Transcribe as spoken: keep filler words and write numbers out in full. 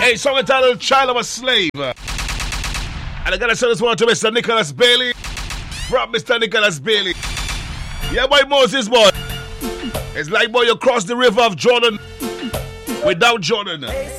Hey, song entitled Child of a Slave. And I gotta send this one to Mister Nicholas Bailey. From Mister Nicholas Bailey. Yeah, boy, Moses, boy. It's like, boy, you cross the river of Jordan without Jordan.